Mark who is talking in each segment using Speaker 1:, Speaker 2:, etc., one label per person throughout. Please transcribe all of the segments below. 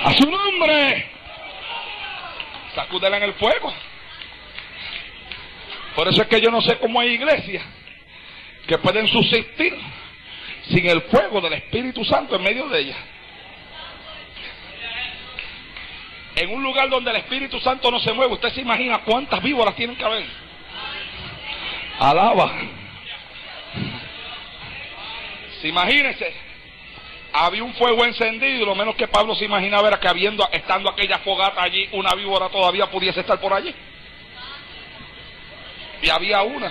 Speaker 1: A su nombre. Sacúdela en el fuego. Por eso es que yo no sé cómo hay iglesias que pueden subsistir sin el fuego del Espíritu Santo en medio de ellas. En un lugar donde el Espíritu Santo no se mueve, usted se imagina cuántas víboras tienen que haber. Alaba. Imagínense, había un fuego encendido y lo menos que Pablo se imaginaba era que estando aquella fogata allí, una víbora todavía pudiese estar por allí. Y había una.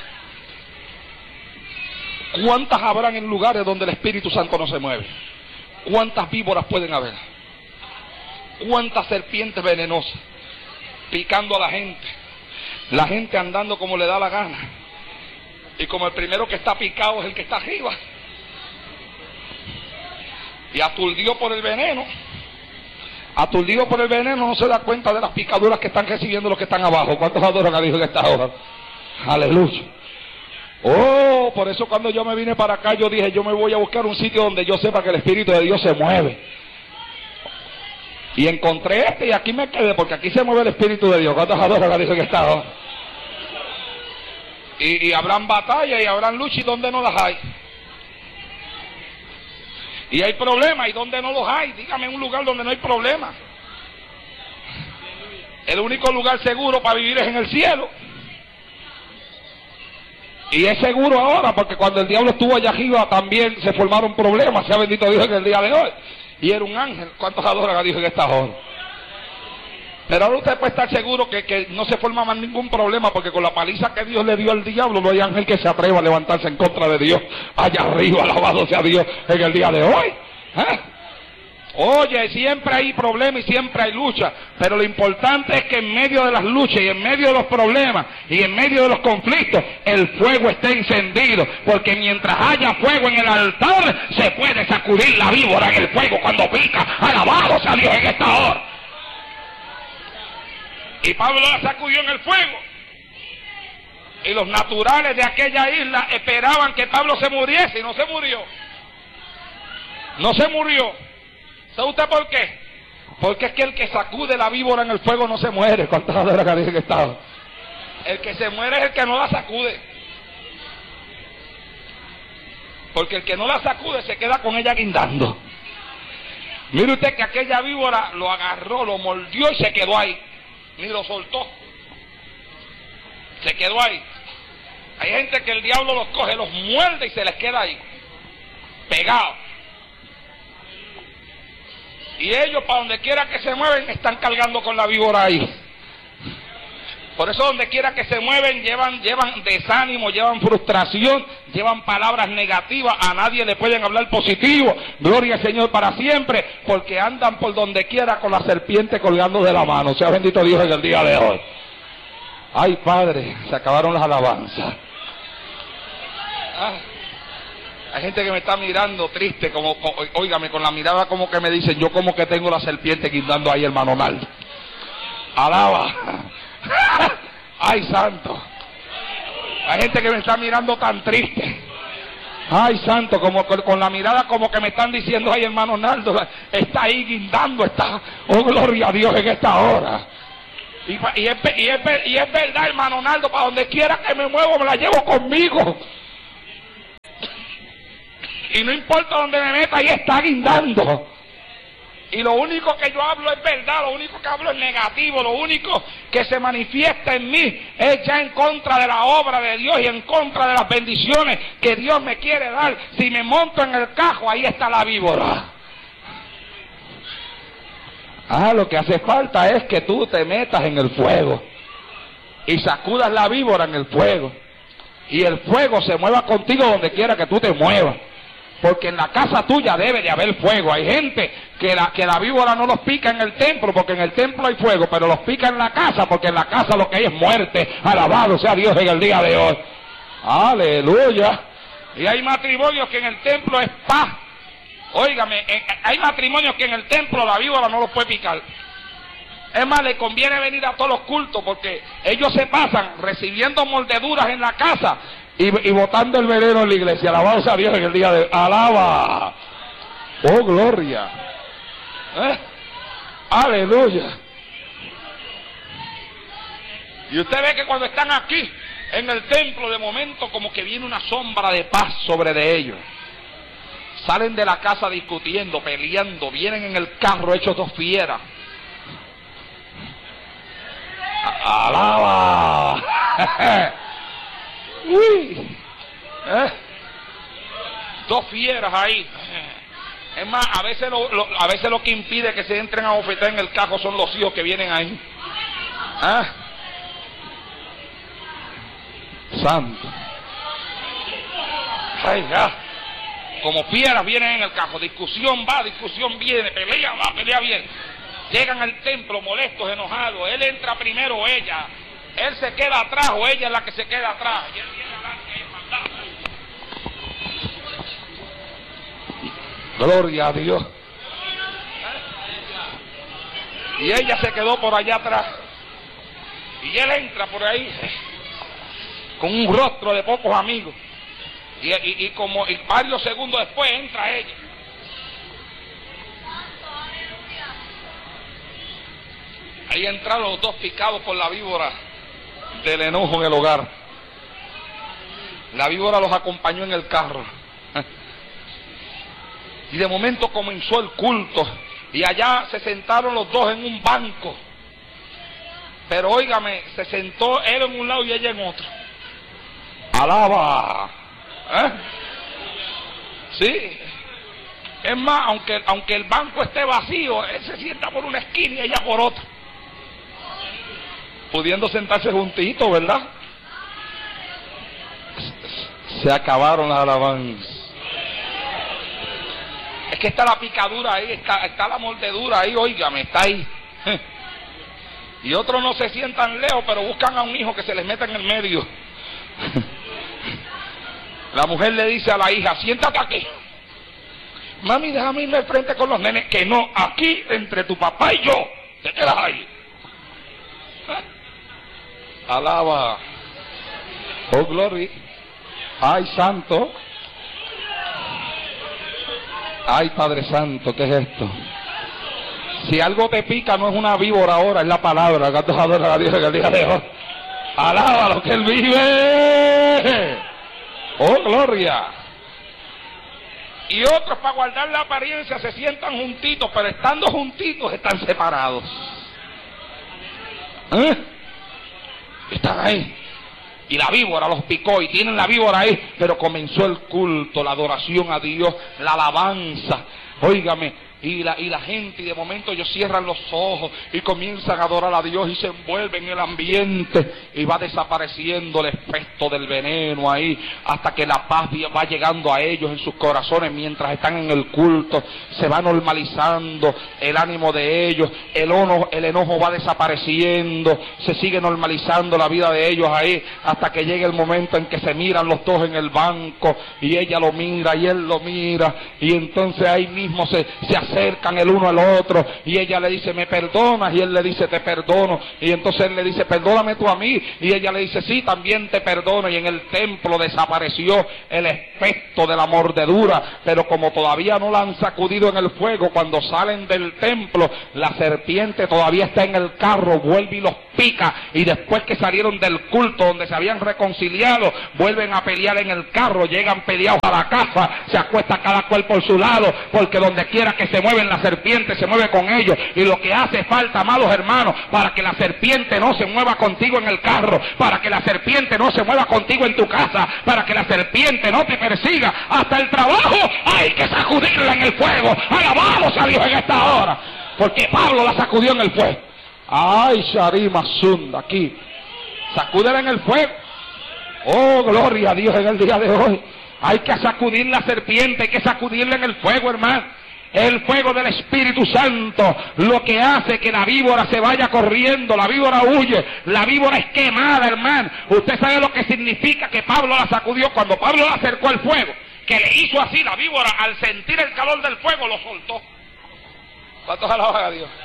Speaker 1: ¿Cuántas habrán en lugares donde el Espíritu Santo no se mueve? ¿Cuántas víboras pueden haber? ¿Cuántas serpientes venenosas picando a la gente? La gente andando como le da la gana. Y como el primero que está picado es el que está arriba. Y aturdido por el veneno no se da cuenta de las picaduras que están recibiendo los que están abajo. ¿Cuántos adoran a Dios en esta hora? Aleluya. Oh, por eso cuando yo me vine para acá yo dije, yo me voy a buscar un sitio donde yo sepa que el Espíritu de Dios se mueve. Y encontré y aquí me quedé, porque aquí se mueve el Espíritu de Dios. ¿Cuántos adoran a Dios en esta hora? Y habrán batallas y habrán luchas, y donde no las hay. Y hay problemas, y donde no los hay. Dígame un lugar donde no hay problemas. El único lugar seguro para vivir es en el cielo. Y es seguro ahora, porque cuando el diablo estuvo allá arriba también se formaron problemas. Sea bendito Dios en el día de hoy. Y era un ángel. ¿Cuántos adoran a Dios en esta hora? Pero ahora usted puede estar seguro que no se forma más ningún problema, porque con la paliza que Dios le dio al diablo, no hay ángel que se atreva a levantarse en contra de Dios allá arriba. Alabado sea Dios en el día de hoy. Oye, siempre hay problemas y siempre hay lucha, pero lo importante es que en medio de las luchas y en medio de los problemas y en medio de los conflictos, el fuego esté encendido, porque mientras haya fuego en el altar, se puede sacudir la víbora en el fuego cuando pica. Alabado sea Dios en esta hora. Y Pablo la sacudió en el fuego. Y los naturales de aquella isla esperaban que Pablo se muriese, y no se murió. No se murió. ¿Sabe usted por qué? Porque es que el que sacude la víbora en el fuego no se muere. ¿Cuántas horas que dije que estaba? El que se muere es el que no la sacude. Porque el que no la sacude se queda con ella guindando. Mire usted que aquella víbora lo agarró, lo mordió y se quedó ahí. Ni lo soltó. Se quedó ahí. Hay gente que el diablo los coge, los muerde y se les queda ahí, pegados. Y ellos, para donde quiera que se mueven, están cargando con la víbora ahí. Por eso donde quiera que se mueven, llevan desánimo, llevan frustración, llevan palabras negativas. A nadie le pueden hablar positivo. Gloria al Señor para siempre, porque andan por donde quiera con la serpiente colgando de la mano. Sea bendito Dios en el día de hoy. Ay, Padre, se acabaron las alabanzas. Hay gente que me está mirando triste, óigame, con la mirada como que me dicen, yo como que tengo la serpiente guindando ahí, hermano Naldo. Alaba. Ay, santo. Hay gente que me está mirando tan triste. Ay, santo, como con la mirada como que me están diciendo, ay, hermano Naldo, está ahí guindando, está, oh, gloria a Dios en esta hora. Y es verdad, hermano Naldo, para donde quiera que me muevo, me la llevo conmigo. Y no importa donde me meta, ahí está guindando. Y lo único que yo hablo es verdad, lo único que hablo es negativo, lo único que se manifiesta en mí es ya en contra de la obra de Dios y en contra de las bendiciones que Dios me quiere dar. Si me monto en el cajo, ahí está la víbora. Lo que hace falta es que tú te metas en el fuego y sacudas la víbora en el fuego. Y el fuego se mueva contigo donde quiera que tú te muevas. Porque en la casa tuya debe de haber fuego. Hay gente que la víbora no los pica en el templo, porque en el templo hay fuego, pero los pica en la casa, porque en la casa lo que hay es muerte. Alabado sea Dios en el día de hoy. Aleluya. Y hay matrimonios que en el templo es paz. Óigame, hay matrimonios que en el templo la víbora no los puede picar. Es más, le conviene venir a todos los cultos, porque ellos se pasan recibiendo mordeduras en la casa y botando el veneno en la iglesia. Alabado sea Dios en el día de... ¡Alaba! ¡Oh, gloria! Aleluya. Y usted ve que cuando están aquí en el templo, de momento como que viene una sombra de paz sobre de ellos. Salen de la casa discutiendo, peleando, vienen en el carro hechos dos fieras. ¡Alaba! ¡Uy! Dos fieras ahí. Es más, a veces lo que impide que se entren a bofetar en el carro son los hijos que vienen ahí. ¿Ah? Santo. Ay, ya. Como fieras vienen en el carro. Discusión va, discusión viene. Pelea va, pelea viene. Llegan al templo molestos, enojados. Él entra primero o ella. Él se queda atrás o ella es la que se queda atrás. Y él viene adelante y es mandado. Gloria a Dios. Y ella se quedó por allá atrás. Y él entra por ahí con un rostro de pocos amigos. Y varios segundos después entra ella. Ahí entraron los dos picados por la víbora del enojo en el hogar. La víbora los acompañó en el carro. Y de momento comenzó el culto. Y allá se sentaron los dos en un banco. Pero óigame, se sentó él en un lado y ella en otro. ¡Alaba! Sí. Es más, aunque el banco esté vacío, él se sienta por una esquina y ella por otra. Pudiendo sentarse juntitos, ¿verdad? Se acabaron las alabanzas. Es que está la picadura ahí, está la mordedura ahí, óigame, está ahí. Y otros no se sientan lejos, pero buscan a un hijo que se les meta en el medio. La mujer le dice a la hija, siéntate aquí. Mami, déjame irme al frente con los nenes. Que no, aquí entre tu papá y yo, te quedas ahí. Alaba. Oh, gloria. Ay, santo. Ay, Padre Santo, ¿qué es esto? Si algo te pica, no es una víbora ahora, es la palabra. Que adora a Dios en el día de hoy. Alaba lo que Él vive. Oh, gloria. Y otros, para guardar la apariencia, se sientan juntitos, pero estando juntitos están separados. Están ahí. Y la víbora los picó y tienen la víbora ahí, pero comenzó el culto, la adoración a Dios, la alabanza. Óigame. Y la gente, y de momento ellos cierran los ojos y comienzan a adorar a Dios y se envuelven en el ambiente y va desapareciendo el efecto del veneno ahí hasta que la paz va llegando a ellos en sus corazones mientras están en el culto. Se va normalizando el ánimo de ellos, el enojo va desapareciendo, se sigue normalizando la vida de ellos ahí hasta que llegue el momento en que se miran los dos en el banco y ella lo mira y él lo mira y entonces ahí mismo se acercan el uno al otro y ella le dice, ¿me perdonas? Y él le dice, te perdono. Y entonces él le dice, perdóname tú a mí. Y ella le dice, sí, también te perdono. Y en el templo desapareció el efecto de la mordedura, pero como todavía no la han sacudido en el fuego, cuando salen del templo, la serpiente todavía está en el carro, vuelve y los pica, y después que salieron del culto donde se habían reconciliado, vuelven a pelear en el carro, llegan peleados a la casa, se acuesta cada cual por su lado, porque donde quiera que se mueven la serpiente se mueve con ellos, y lo que hace falta, amados hermanos, para que la serpiente no se mueva contigo en el carro, para que la serpiente no se mueva contigo en tu casa, para que la serpiente no te persiga hasta el trabajo, hay que sacudirla en el fuego. Alabamos a Dios en esta hora, porque Pablo la sacudió en el fuego. Ay, Sharima Sunda, aquí sacúdela en el fuego. Oh, gloria a Dios en el día de hoy. Hay que sacudir la serpiente, hay que sacudirla en el fuego, hermano. El fuego del Espíritu Santo, lo que hace que la víbora se vaya corriendo, la víbora huye, la víbora es quemada, hermano. Usted sabe lo que significa que Pablo la sacudió cuando Pablo la acercó al fuego, que le hizo así, la víbora al sentir el calor del fuego lo soltó. ¿Cuántos alaban a Dios?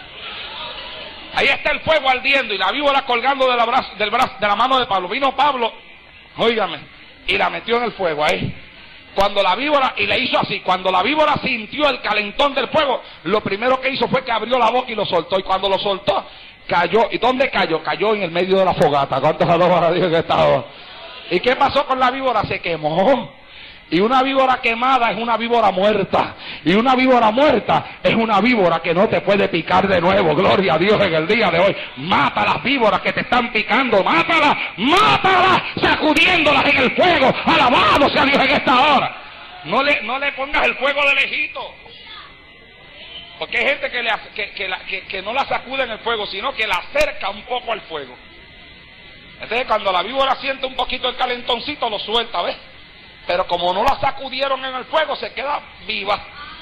Speaker 1: Ahí está el fuego ardiendo y la víbora colgando de la mano de Pablo. Vino Pablo, óigame, y la metió en el fuego ahí. Cuando la víbora, y le hizo así, cuando la víbora sintió el calentón del fuego, lo primero que hizo fue que abrió la boca y lo soltó. Y cuando lo soltó, cayó. ¿Y dónde cayó? Cayó en el medio de la fogata. ¿Cuántos alaban a Dios que estaba? ¿Y qué pasó con la víbora? Se quemó. Y una víbora quemada es una víbora muerta. Y una víbora muerta es una víbora que no te puede picar de nuevo. Gloria a Dios en el día de hoy. Mata las víboras que te están picando. Mátalas, mátalas, sacudiéndolas en el fuego. Alabado sea Dios en esta hora. No le pongas el fuego de lejito. Porque hay gente que no la sacude en el fuego, sino que la acerca un poco al fuego. Entonces cuando la víbora siente un poquito el calentoncito, lo suelta, ¿ves? Pero como no la sacudieron en el fuego, se queda viva.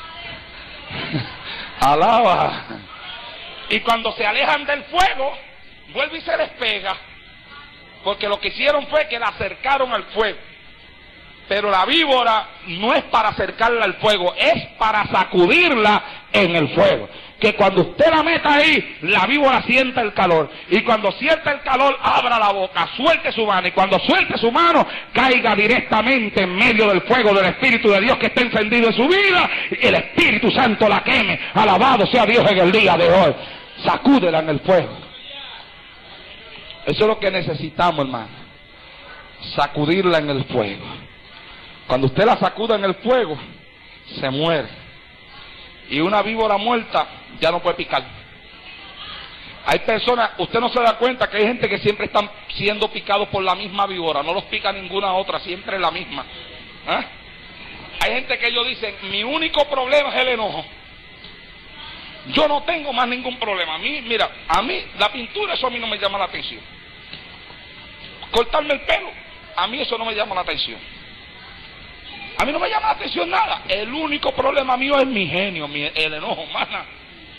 Speaker 1: Alaba. Y cuando se alejan del fuego, vuelve y se despega. Porque lo que hicieron fue que la acercaron al fuego. Pero la víbora no es para acercarla al fuego, es para sacudirla en el fuego. Que cuando usted la meta ahí, la víbora sienta el calor. Y cuando sienta el calor, abra la boca, suelte su mano. Y cuando suelte su mano, caiga directamente en medio del fuego del Espíritu de Dios que está encendido en su vida. Y el Espíritu Santo la queme. Alabado sea Dios en el día de hoy. Sacúdela en el fuego. Eso es lo que necesitamos, hermano. Sacudirla en el fuego. Cuando usted la sacuda en el fuego, se muere. Y una víbora muerta ya no puede picar. Hay personas, usted no se da cuenta que hay gente que siempre están siendo picados por la misma víbora. No los pica ninguna otra, siempre es la misma. ¿Eh? Hay gente que ellos dicen, mi único problema es el enojo. Yo no tengo más ningún problema. A mí la pintura, eso a mí no me llama la atención. Cortarme el pelo, a mí eso no me llama la atención. A mí no me llama la atención nada. El único problema mío es mi genio, el enojo, más nada.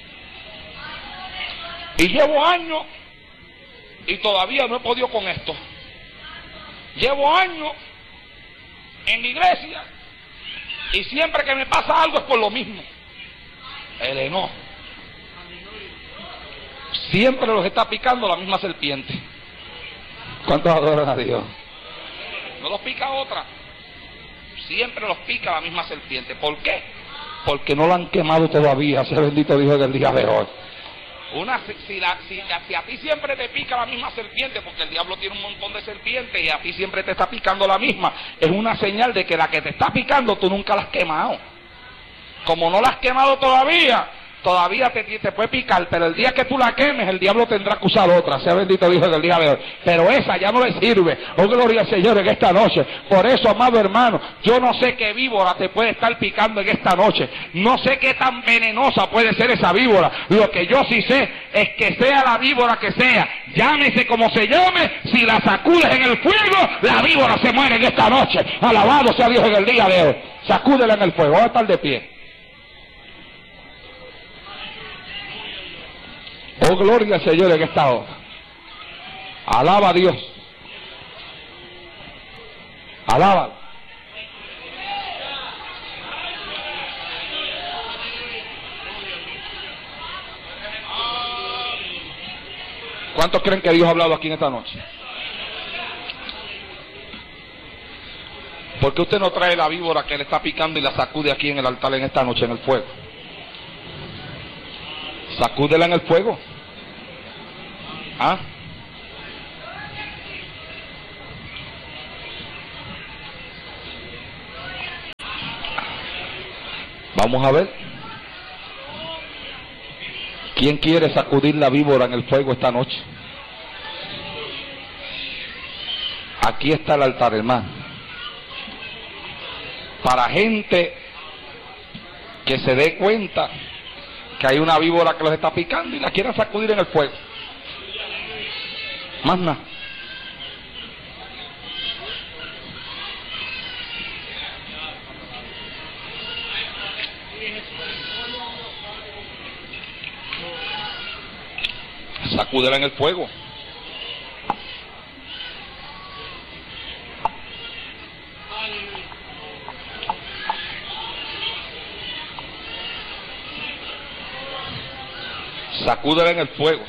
Speaker 1: Y llevo años y todavía no he podido con esto. Llevo años en la iglesia y siempre que me pasa algo es por lo mismo. El enojo. Siempre los está picando la misma serpiente. ¿Cuántos adoran a Dios? No los pica otra. Siempre los pica la misma serpiente. ¿Por qué? Porque no la han quemado todavía. Sea bendito Dios del día de hoy. Si a ti siempre te pica la misma serpiente, porque el diablo tiene un montón de serpientes y a ti siempre te está picando la misma, es una señal de que la que te está picando tú nunca la has quemado. Como no la has quemado todavía te puede picar, pero el día que tú la quemes, el diablo tendrá que usar otra. Sea bendito Dios del día de hoy. Pero esa ya no le sirve. Oh, gloria al Señor en esta noche. Por eso, amado hermano, yo no sé qué víbora te puede estar picando en esta noche. No sé qué tan venenosa puede ser esa víbora. Lo que yo sí sé es que sea la víbora que sea, llámese como se llame, si la sacudes en el fuego, la víbora se muere en esta noche. Alabado sea Dios en el día de hoy. Sacúdela en el fuego. Vamos a estar de pie. Oh, gloria al Señor en esta hora. Alaba a Dios. Alaba. ¿Cuántos creen que Dios ha hablado aquí en esta noche? ¿Por qué usted no trae la víbora que le está picando y la sacude aquí en el altar en esta noche en el fuego? Sacúdela en el fuego. ¿Ah? Vamos a ver. ¿Quién quiere sacudir la víbora en el fuego esta noche? Aquí está el altar, hermano. Para gente que se dé cuenta que hay una víbora que los está picando y la quieren sacudir en el fuego. Más nada. Sacúdela en el fuego. Sacúdela en el fuego.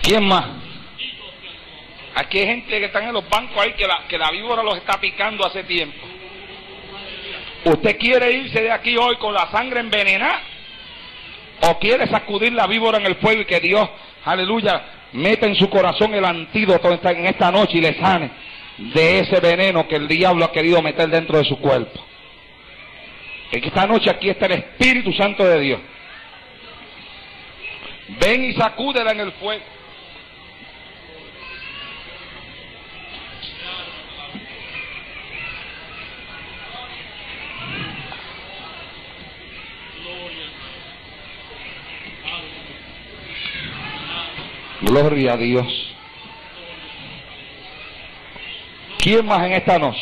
Speaker 1: ¿Quién más? Aquí hay gente que están en los bancos ahí que la víbora los está picando hace tiempo. ¿Usted quiere irse de aquí hoy con la sangre envenenada? ¿O quiere sacudir la víbora en el fuego y que Dios, aleluya, meta en su corazón el antídoto en esta noche y le sane de ese veneno que el diablo ha querido meter dentro de su cuerpo? En esta noche aquí está el Espíritu Santo de Dios. Ven y sacúdela en el fuego. Gloria a Dios. ¿Quién más en esta noche?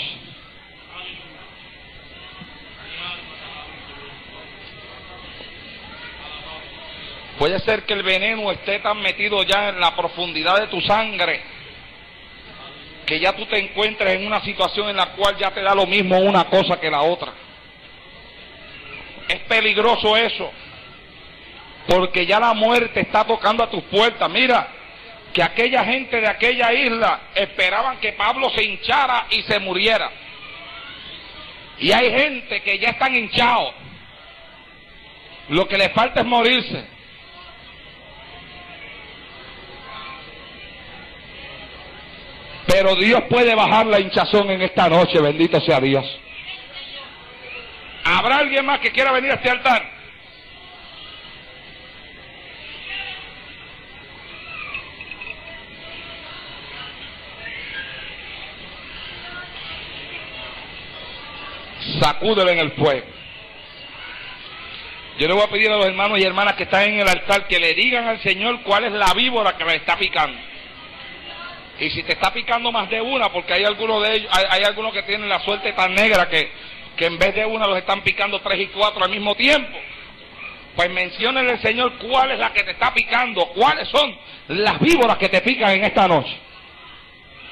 Speaker 1: Puede ser que el veneno esté tan metido ya en la profundidad de tu sangre que ya tú te encuentres en una situación en la cual ya te da lo mismo una cosa que la otra. Es peligroso eso, porque ya la muerte está tocando a tus puertas. Mira, que aquella gente de aquella isla esperaban que Pablo se hinchara y se muriera. Y hay gente que ya están hinchados. Lo que les falta es morirse. Pero Dios puede bajar la hinchazón en esta noche, bendito sea Dios. ¿Habrá alguien más que quiera venir a este altar? Sacúdelo en el fuego. Yo le voy a pedir a los hermanos y hermanas que están en el altar que le digan al Señor cuál es la víbora que le está picando. Y si te está picando más de una, porque hay algunos de ellos, hay algunos que tienen la suerte tan negra que en vez de una los están picando 3 y 4 al mismo tiempo, pues menciónenle al Señor cuál es la que te está picando, cuáles son las víboras que te pican en esta noche.